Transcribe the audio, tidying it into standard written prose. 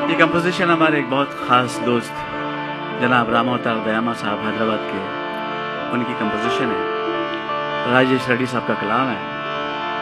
ये कंपोजिशन हमारे एक बहुत ख़ास दोस्त जनाब रामावतार दयामा साहब हैदराबाद के, उनकी कंपोजिशन है। राजेश रेड्डी साहब का कलाम है।